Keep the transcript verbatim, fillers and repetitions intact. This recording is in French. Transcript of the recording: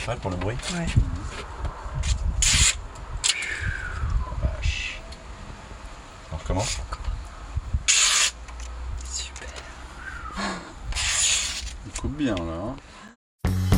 Ouais, pour le bruit. Ouais. La vache. On recommence. Super. Il coupe bien là. Hein.